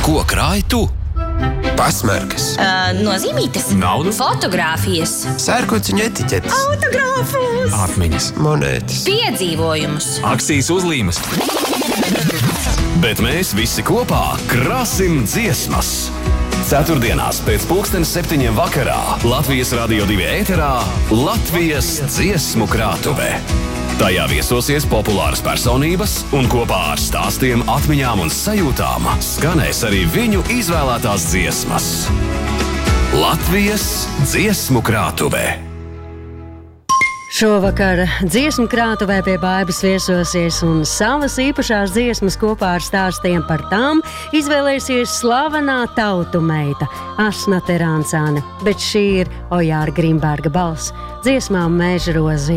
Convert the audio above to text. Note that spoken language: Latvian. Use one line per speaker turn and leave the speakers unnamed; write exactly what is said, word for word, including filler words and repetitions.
Ko krāj tu?
Pasmarkas,
Uh, nozīmītes,
Naudu?
fotogrāfijas,
sērkociņu etiķetes,
autogrāfus,
Atmiņas,
monētas.
piedzīvojumus.
akcijas uzlīmes. Bet mēs visi kopā krāsim dziesmas. Ceturtdienās pēc pulkstenes septiņiem vakarā Latvijas Radio divi ēterā Latvijas dziesmu krātuve. Tajā viesosies populāras personības un kopā ar stāstiem, atmiņām un sajūtām skanēs arī viņu izvēlētās dziesmas. Latvijas dziesmu krātuve.
Šovakar dziesmu krātuvē pie Baibas viesosies un savas īpašās dziesmas kopā ar stāstiem par tām izvēlēsies slavenā tautu meita Asna Terāncāne, bet šī ir Ojāra Grimberga balss dziesmām Meža rozi.